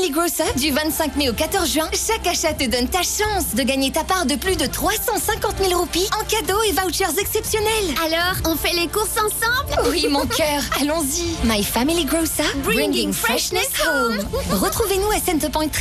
Grocer, du 25 mai au 14 juin, chaque achat te donne ta chance de gagner ta part de plus de 350 000 roupies en cadeaux et vouchers exceptionnels. Alors, on fait les courses ensemble? Oui, mon cœur, allons-y. My Family Grocer, bringing freshness home. Retrouvez-nous à Centrepoint